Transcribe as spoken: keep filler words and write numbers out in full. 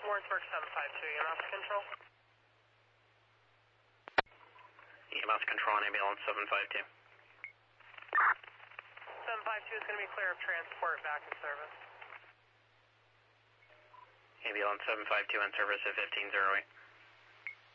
Warrensburg seven five two, E M S control. E M S control on ambulance seven five two. seven five two is going to be clear of transport back in service. Ambulance seven five two in service at fifteen oh eight.